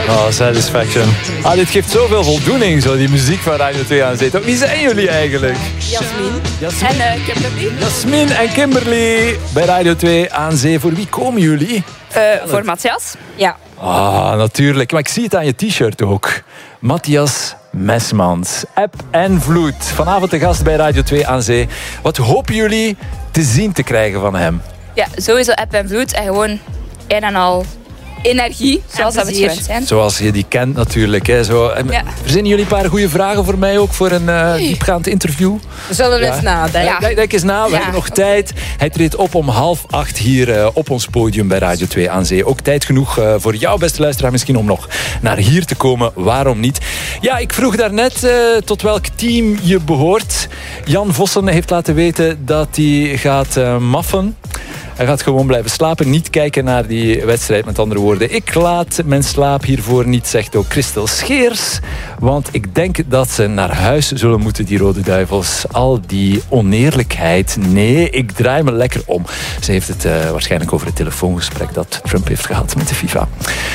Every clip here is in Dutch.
Oh, Satisfaction. Dit geeft zoveel voldoening, zo, die muziek van Radio 2 aan zee. Wie zijn jullie eigenlijk? Jasmin. En Kimberly. Jasmin en Kimberly bij Radio 2 aan zee. Voor wie komen jullie? Voor Matthias. Ja. Natuurlijk. Maar ik zie het aan je t-shirt ook. Matthias Mesmans. App en Vloed. Vanavond de gast bij Radio 2 aan zee. Wat hopen jullie te zien te krijgen van hem? Ja, sowieso App en Vloed. En gewoon een en al energie, zoals dat we het gewend zijn. Zoals je die kent natuurlijk. Hè. Zo. Ja. Verzinnen jullie een paar goede vragen voor mij ook voor een diepgaand interview? We zullen eens nadenken. Denk eens na, we hebben nog tijd. Hij treedt op om 7:30 hier op ons podium bij Radio 2 aan zee. Ook tijd genoeg voor jou, beste luisteraar, misschien om nog naar hier te komen. Waarom niet? Ja, ik vroeg daarnet tot welk team je behoort. Jan Vossen heeft laten weten dat hij gaat maffen. Hij gaat gewoon blijven slapen, niet kijken naar die wedstrijd. Met andere woorden, ik laat mijn slaap hiervoor niet, zegt ook Christel Scheers. Want ik denk dat ze naar huis zullen moeten, die Rode Duivels. Al die oneerlijkheid. Nee, ik draai me lekker om. Ze heeft het waarschijnlijk over het telefoongesprek dat Trump heeft gehad met de FIFA.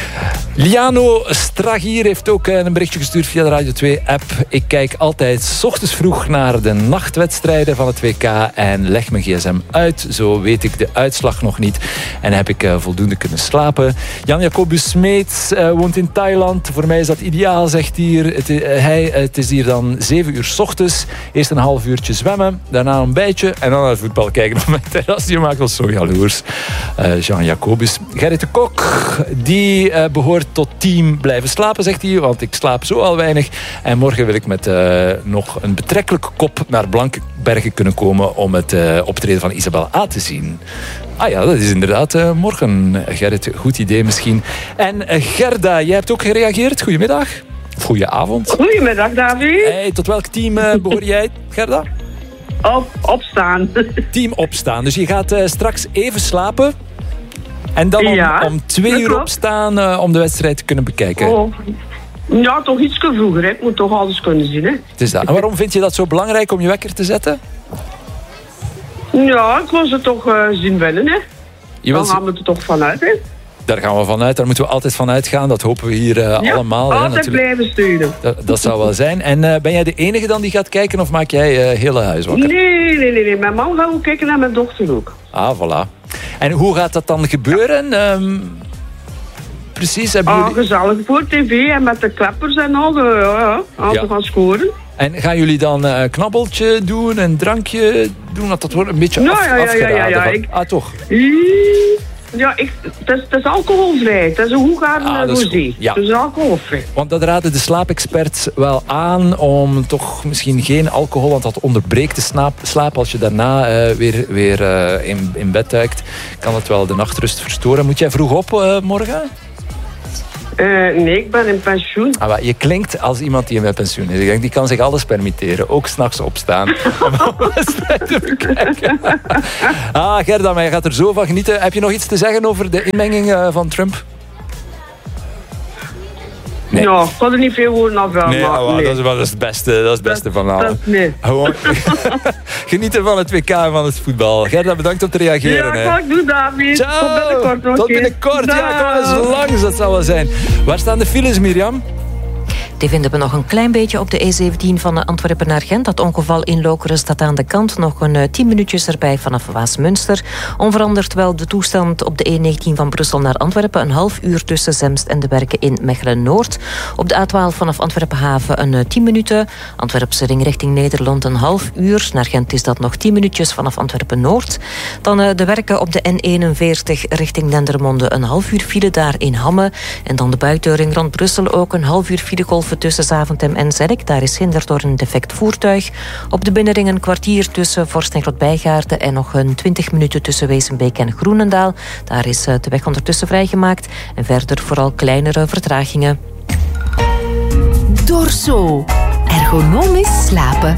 Liano Stragier heeft ook een berichtje gestuurd via de Radio 2-app. Ik kijk altijd 's ochtends vroeg naar de nachtwedstrijden van het WK en leg mijn gsm uit. Zo weet ik de uitslag nog niet en heb ik voldoende kunnen slapen. Jan Jacobus Smeets woont in Thailand. Voor mij is dat ideaal, zegt hier. Het is hier dan 7 uur 's ochtends. Eerst een half uurtje zwemmen, daarna een bijtje en dan naar het voetbal kijken op mijn terras. Die maakt ons zo jaloers. Jean Jacobus. Gerrit de Kok, die behoort tot team blijven slapen, zegt hij, want ik slaap zo al weinig. En morgen wil ik met nog een betrekkelijke kop naar Blankenbergen kunnen komen om het optreden van Isabel A. te zien. Ja, dat is inderdaad morgen, Gerrit. Goed idee misschien. En Gerda, jij hebt ook gereageerd. Goedemiddag. Of goedenavond. Goedemiddag, David. Hey, tot welk team behoor jij, Gerda? Opstaan. Team Opstaan. Dus je gaat straks even slapen. En dan om 2 uur opstaan om de wedstrijd te kunnen bekijken. Ja, toch iets vroeger. Hè. Ik moet toch alles kunnen zien. Hè. Het is dat. En waarom vind je dat zo belangrijk om je wekker te zetten? Ja, ik wil ze toch zien winnen. Hè. Dan gaan we er toch vanuit. Hè. Daar gaan we vanuit. Daar moeten we altijd van uitgaan. Dat hopen we hier allemaal. Altijd blijven sturen. Dat zou wel zijn. En ben jij de enige dan die gaat kijken of maak jij hele huis wakker? Nee. Mijn man gaat ook kijken en mijn dochter ook. Voilà. En hoe gaat dat dan gebeuren? Precies, hebben jullie... Gezellig voor tv en met de kleppers en al. Als we gaan scoren. En gaan jullie dan een knabbeltje doen, een drankje doen? Dat wordt een beetje afgeraden. Toch? Ja, het is alcoholvrij. Het is een Hoegaarden rosé. Ja. Het is alcoholvrij. Want dat raden de slaapexperts wel aan om toch misschien geen alcohol, want dat onderbreekt de slaap. Als je daarna weer in bed duikt, kan dat wel de nachtrust verstoren. Moet jij vroeg op morgen? Nee, ik ben in pensioen. Je klinkt als iemand die in pensioen is. Ik denk, die kan zich alles permitteren. Ook 's nachts opstaan. Om alles te bekijken. Gerda, maar je gaat er zo van genieten. Heb je nog iets te zeggen over de inmenging van Trump? Nee. Ja, ik kan er niet veel woorden afvragen. Nee. Dat is het beste. Dat is het beste van alles. Gewoon genieten van het WK en van het voetbal. Gerda, bedankt om te reageren. Ja, ik doe David. Ciao. Tot binnenkort. Tot binnenkort. Ja, kom eens langs. Dat zal wel zijn. Waar staan de files, Mirjam? Die vinden we nog een klein beetje op de E17 van Antwerpen naar Gent. Dat ongeval in Lokeren staat aan de kant. Nog een 10 minuutjes erbij vanaf Waasmunster. Onveranderd wel de toestand op de E19 van Brussel naar Antwerpen. Een half uur tussen Zemst en de Werken in Mechelen-Noord. Op de A12 vanaf Antwerpen-Haven een 10 minuten. Antwerpse ring richting Nederland een half uur. Naar Gent is dat nog 10 minuutjes vanaf Antwerpen-Noord. Dan de Werken op de N41 richting Dendermonde. Een half uur file daar in Hamme. En dan de buitenring rond Brussel ook een half uur filegolven tussen Zaventem en Zerk. Daar is hinder door een defect voertuig. Op de binnenring een kwartier tussen Vorst en Grootbijgaarden en nog een 20 minuten tussen Wezenbeek en Groenendaal. Daar is de weg ondertussen vrijgemaakt. En verder vooral kleinere vertragingen. Dorso. Ergonomisch slapen.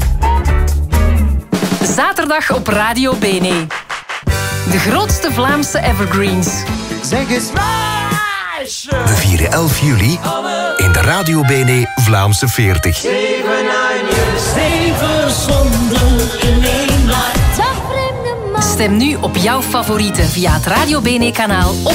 Zaterdag op Radio Bene. De grootste Vlaamse evergreens. Zeg eens we vieren 11 juli in de Radio Bene Vlaamse 40. 7 zonden in één nacht. Stem nu op jouw favorieten via het Radio Bene kanaal of